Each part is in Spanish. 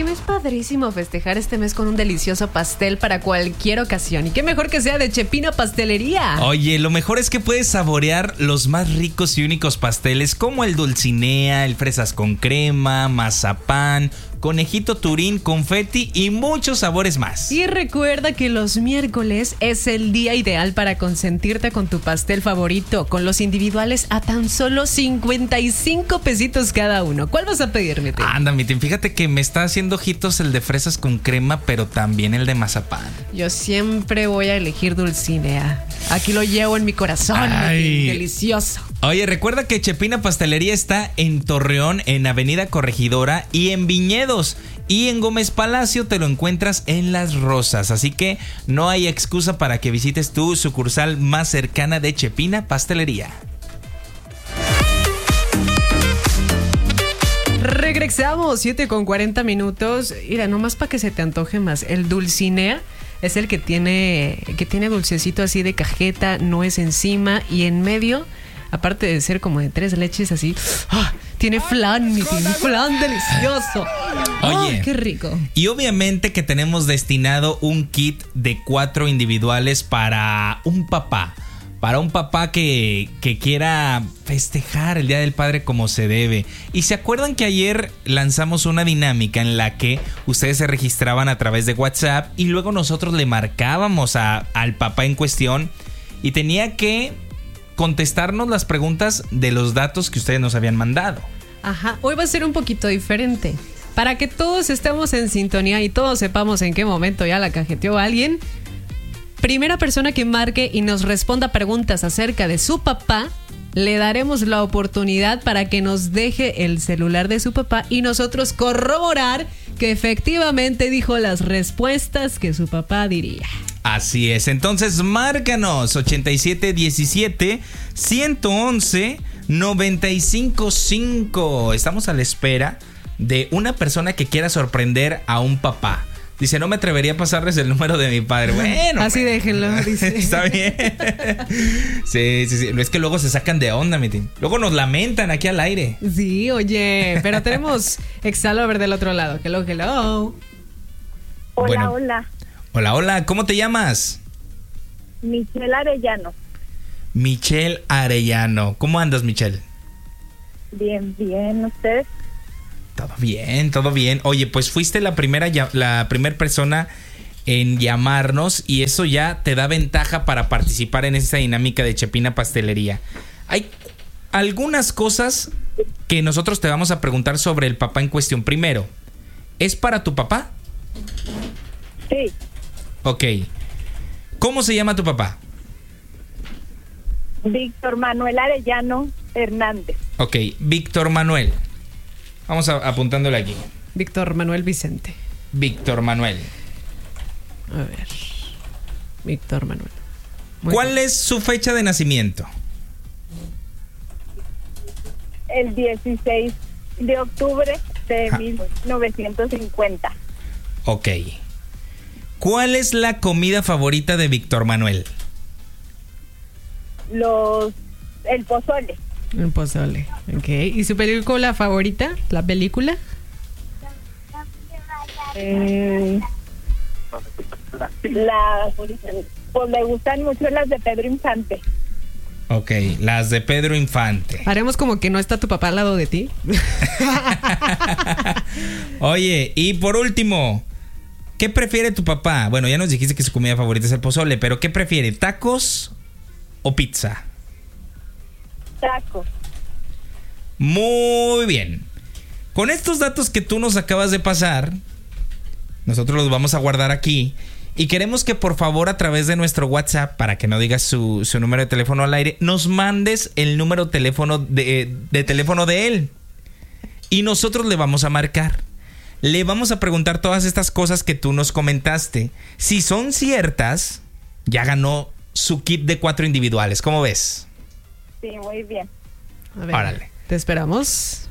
es padrísimo festejar este mes con un delicioso pastel para cualquier ocasión. Y qué mejor que sea de Chepina Pastelería. Oye, lo mejor es que puedes saborear los más ricos y únicos pasteles como el dulcinea, el fresas con crema, mazapán, conejito turín, confeti y muchos sabores más. Y recuerda que los miércoles es el día ideal para consentirte con tu pastel favorito, con los individuales a tan solo 55 pesitos cada uno. ¿Cuál vas a pedir, Mitin? Anda, Mitin, fíjate que me está haciendo ojitos el de fresas con crema, pero también el de mazapán. Yo siempre voy a elegir dulcinea. Aquí lo llevo en mi corazón, Mitin. Delicioso. Oye, recuerda que Chepina Pastelería está en Torreón, en Avenida Corregidora y en Viñedos. Y en Gómez Palacio te lo encuentras en Las Rosas. Así que no hay excusa para que visites tu sucursal más cercana de Chepina Pastelería. Regresamos, 7:40. Mira, nomás para que se te antoje más. El dulcinea es el que tiene dulcecito así de cajeta, nuez encima y en medio, aparte de ser como de 3 leches así, tiene flan, tiene flan delicioso. Oye, qué rico. Y obviamente que tenemos destinado un kit de 4 individuales para un papá. Para un papá que quiera festejar el Día del Padre como se debe. Y se acuerdan que ayer lanzamos una dinámica en la que ustedes se registraban a través de WhatsApp y luego nosotros le marcábamos al papá en cuestión y tenía que contestarnos las preguntas de los datos que ustedes nos habían mandado. Ajá, hoy va a ser un poquito diferente. Para que todos estemos en sintonía y todos sepamos en qué momento ya la cajeteó alguien, primera persona que marque y nos responda preguntas acerca de su papá, le daremos la oportunidad para que nos deje el celular de su papá y nosotros corroborar que efectivamente dijo las respuestas que su papá diría. Así es, entonces márcanos 8717-111-955. Estamos a la espera de una persona que quiera sorprender a un papá. Dice, no me atrevería a pasarles el número de mi padre. Bueno, así déjenlo, dice. Está bien. Sí. Es que luego se sacan de onda, Mitin. Luego nos lamentan aquí al aire. Sí, oye, pero tenemos Exalover del otro lado. Hello. Hola. Hola, ¿cómo te llamas? Michelle Arellano. Michelle Arellano. ¿Cómo andas, Michelle? Bien, ¿usted? Todo bien. Oye, pues fuiste la primera persona en llamarnos y eso ya te da ventaja para participar en esta dinámica de Chepina Pastelería. Hay algunas cosas que nosotros te vamos a preguntar sobre el papá en cuestión. Primero, ¿es para tu papá? Sí. Ok. ¿Cómo se llama tu papá? Víctor Manuel Arellano Hernández. Ok, Víctor Manuel. Vamos apuntándole aquí. Víctor Manuel Vicente. Víctor Manuel. A ver. Víctor Manuel. ¿Cuál es su fecha de nacimiento? El 16 de octubre de 1950. Ok. ¿Cuál es la comida favorita de Víctor Manuel? El pozole. El pozole, ok. ¿Y su película favorita? ¿La película? Pues me gustan mucho las de Pedro Infante. Ok, las de Pedro Infante. Haremos como que no está tu papá al lado de ti. Oye, y por último, ¿qué prefiere tu papá? Bueno, ya nos dijiste que su comida favorita es el pozole, pero ¿qué prefiere? ¿Tacos o pizza? Tacos. Muy bien. Con estos datos que tú nos acabas de pasar, nosotros los vamos a guardar aquí y queremos que por favor a través de nuestro WhatsApp, para que no digas su número de teléfono al aire, nos mandes el número de teléfono de teléfono de él y nosotros le vamos a marcar. Le vamos a preguntar todas estas cosas que tú nos comentaste. Si son ciertas, ya ganó su kit de 4 individuales. ¿Cómo ves? Sí, muy bien. A ver, órale. Te esperamos.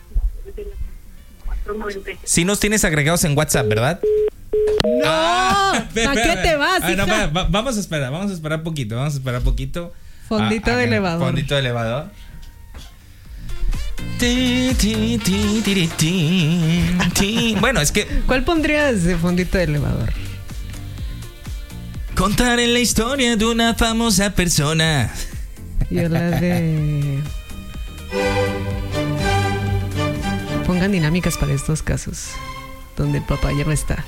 Sí nos tienes agregados en WhatsApp, ¿verdad? ¡No! ¿A qué te vas, hija? No, vamos a esperar poquito. Fondito de elevador. Fondito de elevador. Bueno, es que ¿Cuál pondrías de fondito de elevador? contaré la historia de una famosa persona. Yo la de... Pongan dinámicas para estos casos donde el papá ya no está.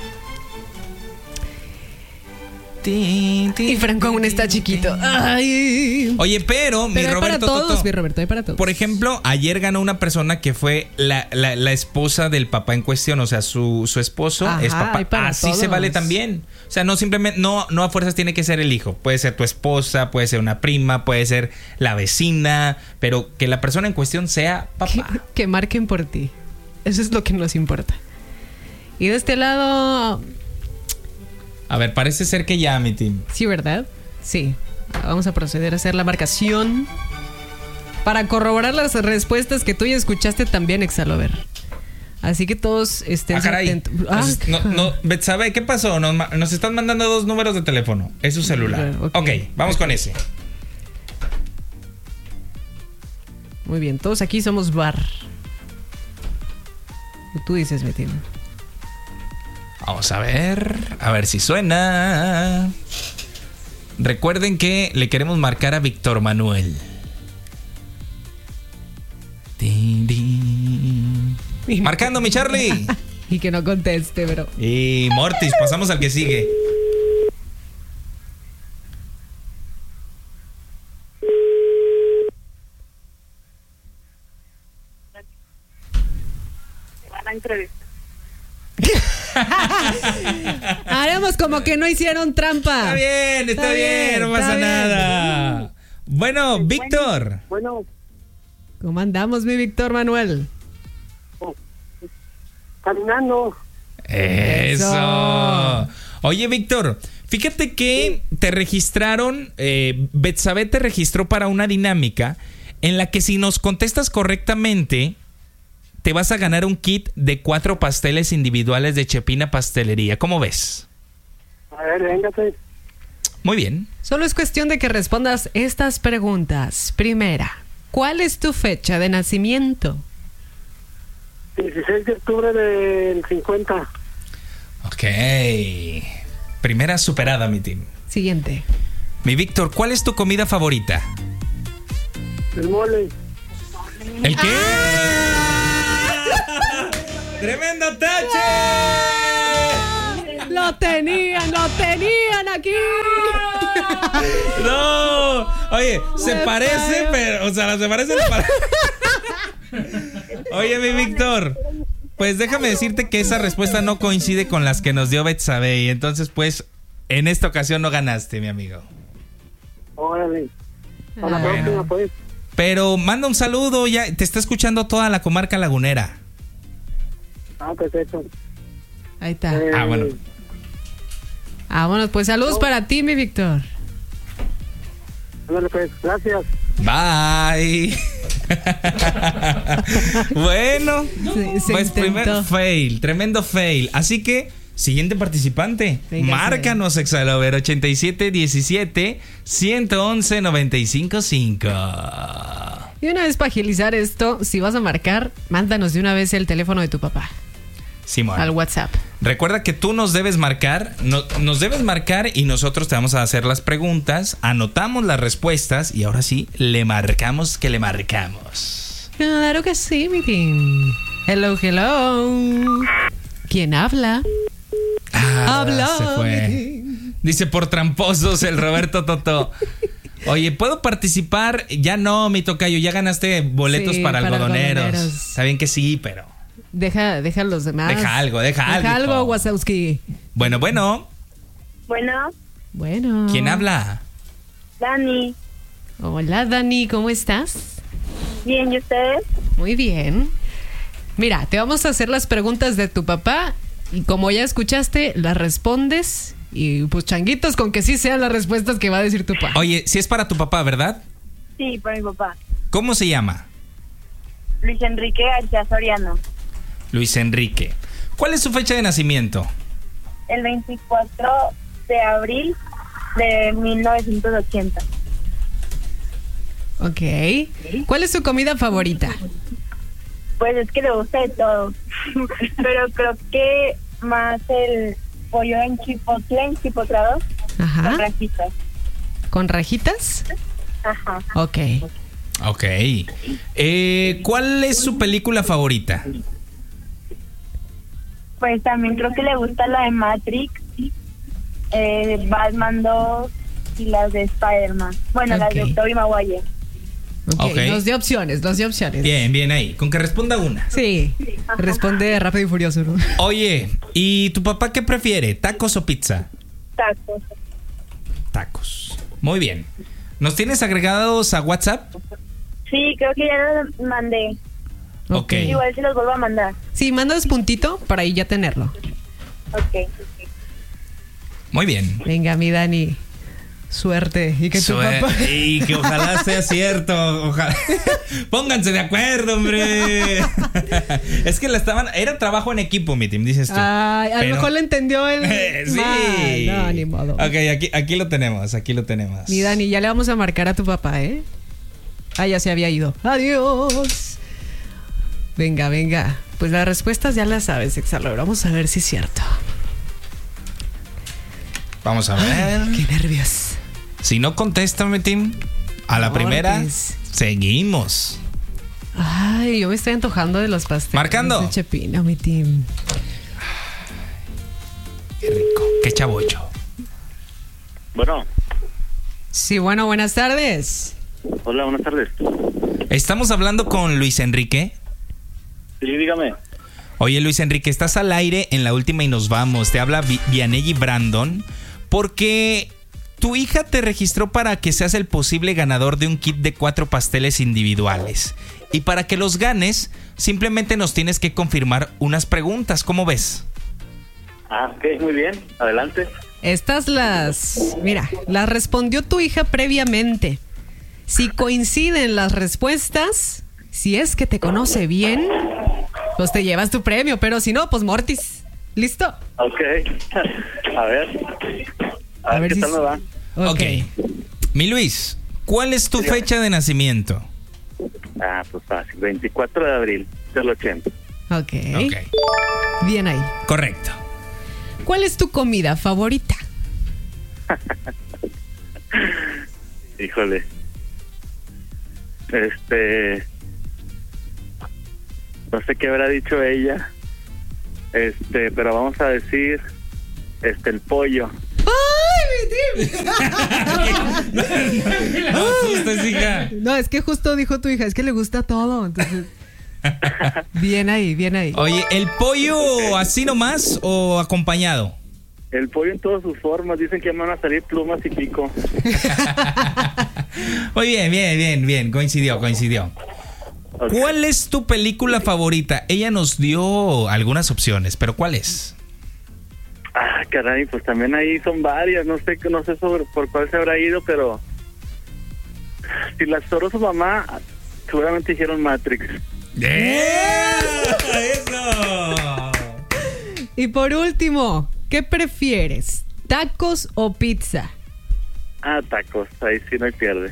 Y Franco aún está chiquito. Ay. Oye, pero mi Pero hay para Roberto todos, Toto, mi Roberto, hay para todos. por ejemplo, ayer ganó una persona que fue la esposa del papá en cuestión. O sea, su esposo Ajá, es papá. hay para Así se todos. vale también. O sea, no simplemente, no a fuerzas tiene que ser el hijo. Puede ser tu esposa, puede ser una prima, puede ser la vecina, pero que la persona en cuestión sea papá. Que marquen por ti. Eso es lo que nos importa. Y de este lado, A ver, parece ser que ya, mi team. sí, ¿verdad? Sí. Vamos a proceder a hacer la marcación para corroborar las respuestas que tú ya escuchaste también, Exalover. Así que todos estén Caray. atentos. Ah, Betsabe, ¿qué pasó? Nos están mandando 2 números de teléfono. Es su celular. Ok, vamos con ese. muy bien, todos aquí somos bar. Tú dices, Betín. Vamos a ver si suena. Recuerden que le queremos marcar a Víctor Manuel. Tin, tin. Marcando, mi Charlie. Y que no conteste, pero... Y Mortis, pasamos al que sigue. Van a entrevistar. Haremos como que no hicieron trampa. Está bien, no pasa nada. Bueno, Víctor. Bueno, ¿Cómo andamos, mi Víctor Manuel? caminando. Eso. Oye, Víctor, fíjate que te registraron, Betsabe te registró para una dinámica en la que si nos contestas correctamente, te vas a ganar un kit de 4 pasteles individuales de Chepina Pastelería. ¿Cómo ves? A ver, véngase. Muy bien. Solo es cuestión de que respondas estas preguntas. Primera, ¿cuál es tu fecha de nacimiento? 16 de octubre del 50. Ok. Primera superada, mi team. Siguiente. Mi Víctor, ¿cuál es tu comida favorita? El mole. ¿El qué? ¡Tremendo tache! ¡Lo tenían aquí! No, oye, se parece, pero, o sea, se parece. Oye, mi Víctor, pues déjame decirte que esa respuesta no coincide con las que nos dio Betsabe, y entonces, pues, en esta ocasión no ganaste, mi amigo. Órale. A la Bueno. próxima, pues. Pero manda un saludo, ya te está escuchando toda la comarca lagunera. Perfecto. Ahí está. Ah, bueno. Bueno, pues saludos para ti, mi Víctor. Ándale, pues. Gracias. Bye. Bueno, Se pues intentó. primer fail, tremendo fail. Así que, siguiente participante, Véngase. márcanos, Exalover, 8717 111 955. Y una vez para agilizar esto, si vas a marcar, mándanos de una vez el teléfono de tu papá Simón, al WhatsApp. recuerda que tú nos debes marcar, nos debes marcar y nosotros te vamos a hacer las preguntas, anotamos las respuestas y ahora sí, le marcamos que le marcamos. Claro que sí, mi team. Hello, hello. ¿Quién habla? Habla. Se mi fue. team. Dice por tramposos el Roberto Toto. Oye, ¿puedo participar? Ya no, mi tocayo, ya ganaste boletos Sí, para para algodoneros. algodoneros. Está bien que sí, pero... Deja a los demás. Deja algo, Deja hijo. algo, Wazowski. Bueno, Bueno, Bueno. ¿quién habla? Dani. Hola, Dani, ¿cómo estás? Bien, ¿y ustedes? Muy bien. Mira, te vamos a hacer las preguntas de tu papá y como ya escuchaste, las respondes y pues changuitos con que sí sean las respuestas que va a decir tu papá. Oye, si es para tu papá, ¿verdad? Sí, para mi papá. ¿Cómo se llama? Luis Enrique García Soriano. Luis Enrique. ¿Cuál es su fecha de nacimiento? El 24 de abril de 1980. Ok. ¿Cuál es tu comida favorita? Pues es que le gusta de todo. Pero creo que más el pollo en chipotlado, Ajá. con rajitas. ¿Con rajitas? Ajá. Ok. Ok. ¿Cuál es su película favorita? Pues también creo que le gusta la de Matrix, Batman 2 y las de Spider-Man. Bueno, las de Ok. Tobey Maguire. Ok. Ok. Nos dio opciones. Bien, bien ahí. Con que responda una. Sí. Responde rápido y furioso, ¿no? Oye, ¿y tu papá qué prefiere? ¿Tacos o pizza? Tacos. Tacos. Muy bien. ¿Nos tienes agregados a WhatsApp? Sí, creo que ya los mandé. Ok. Igual se los vuelvo a mandar. Sí, mandas puntito para ahí ya tenerlo. Ok. Muy bien. Venga, mi Dani. Suerte. Y que tu papá... Y que ojalá sea cierto. Ojalá. Pónganse de acuerdo, hombre. Es que era trabajo en equipo, mi team, dices tú. Ay, a lo Pero- mejor le entendió el... Sí. mal. No, ni modo. Ok, aquí lo tenemos, Mi Dani, ya le vamos a marcar a tu papá, ¿eh? Ah, ya se había ido. Adiós. Venga, venga. Pues las respuestas ya las sabes, Exalor. Vamos a ver si es cierto. Vamos a ver. Qué nervios. Si no contesta, mi team, a la primera, Mortis. seguimos. Ay, yo me estoy antojando de los pasteles. Marcando. De Chepina, mi team. Qué rico. Qué chavocho. Bueno, Sí, bueno, buenas tardes. hola, buenas tardes. Estamos hablando con Luis Enrique. Sí, dígame. Oye, Luis Enrique, estás al aire en la última y nos vamos. Te habla Vianelli Brandon porque tu hija te registró para que seas el posible ganador de un kit de 4 pasteles individuales. Y para que los ganes, simplemente nos tienes que confirmar unas preguntas. ¿Cómo ves? Ah, ok, muy bien. Adelante. Estas mira, las respondió tu hija previamente. Si coinciden las respuestas, si es que te conoce bien, pues te llevas tu premio, pero si no, pues Mortis. ¿Listo? Ok. A ver. A ver qué si tal me va. Ok. Mi Luis, ¿cuál es tu fecha de nacimiento? Ah, pues fácil. 24 de abril del 80. Ok. Ok. Bien ahí. Correcto. ¿Cuál es tu comida favorita? Híjole. No sé qué habrá dicho ella. Pero vamos a decir el pollo. ¡Ay, mi team! No asustes, hija. No, es que justo dijo tu hija, es que le gusta todo. Entonces, bien ahí, bien ahí. Oye, ¿el pollo así nomás o acompañado? El pollo en todas sus formas. Dicen que me van a salir plumas y pico. Muy bien. Coincidió. Ok. ¿Cuál es tu película favorita? Ella nos dio algunas opciones, pero ¿cuál es? Ah, caray, pues también ahí son varias. No sé por cuál se habrá ido, pero si la asesoró su mamá, seguramente hicieron Matrix. ¡Eso! Y por último, ¿qué prefieres? ¿Tacos o pizza? Ah, tacos. Ahí sí no hay pierde.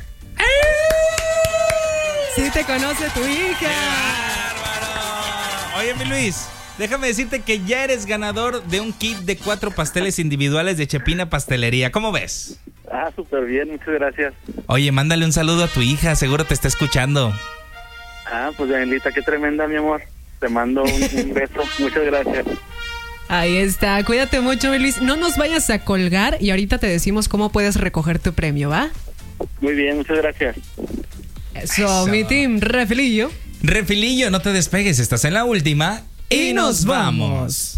Sí te conoce tu hija. ¡Bárbaro! Oye, mi Luis, déjame decirte que ya eres ganador de un kit de 4 pasteles individuales de Chepina Pastelería. ¿Cómo ves? Ah, súper bien. Muchas gracias. Oye, mándale un saludo a tu hija, seguro te está escuchando. Ah, pues Danielita, qué tremenda, mi amor. Te mando un beso. Muchas gracias. Ahí está, cuídate mucho, mi Luis. No nos vayas a colgar y ahorita te decimos cómo puedes recoger tu premio, ¿va? Muy bien, muchas gracias. Eso, mi team, refilillo. Refilillo, no te despegues, estás en la última y nos vamos.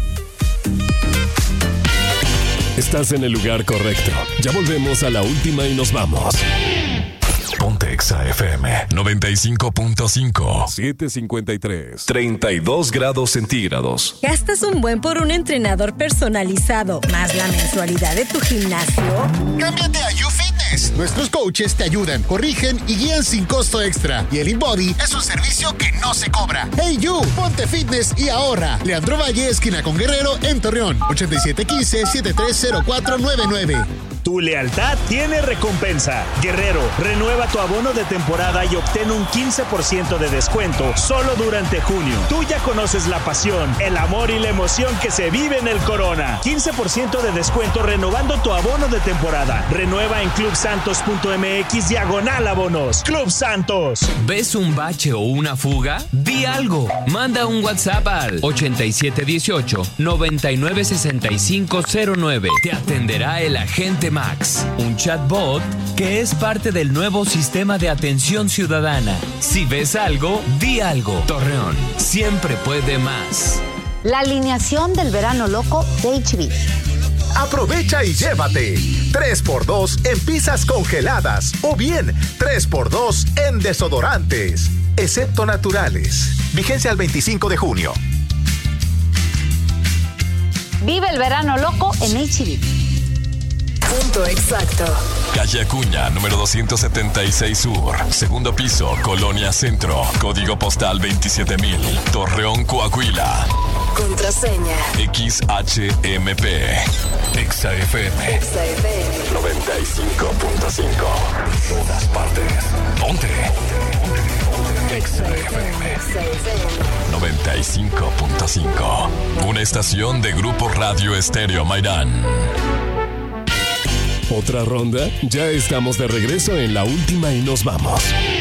Estás en el lugar correcto. Ya volvemos a la última y nos vamos. Ponte Exa FM 95.5 753 32 grados centígrados. ¿Gastas un buen por un entrenador personalizado más la mensualidad de tu gimnasio? Cámbiate a YouFitness. Nuestros coaches te ayudan, corrigen y guían sin costo extra. Y el InBody es un servicio que no se cobra. Hey You, ponte fitness y ahorra. Leandro Valle, esquina con Guerrero, en Torreón. 8715-730499. Tu lealtad tiene recompensa. Guerrero, renueva tu abono de temporada y obtén un 15% de descuento solo durante junio. Tú ya conoces la pasión, el amor y la emoción que se vive en el Corona. 15% de descuento renovando tu abono de temporada. Renueva en clubsantos.mx/abonos. Club Santos. ¿Ves un bache o una fuga? Di algo. Manda un WhatsApp al 8718-996509. Te atenderá el agente Max, un chatbot que es parte del nuevo sistema de atención ciudadana. Si ves algo, di algo. Torreón siempre puede más. La alineación del verano loco de HB. Aprovecha y llévate 3x2 en pizzas congeladas o bien 3x2 en desodorantes, excepto naturales. Vigencia al 25 de junio. Vive el verano loco en HB. Punto exacto. Calle Acuña, número 276 Sur. Segundo piso, Colonia Centro. Código postal 27000. Torreón, Coahuila. Contraseña. XHMP. Exa FM. 95.5. Todas partes. Ponte. Exa FM. 95.5. Una estación de Grupo Radio Estéreo Mairán. ¿Otra ronda? Ya estamos de regreso en la última y nos vamos.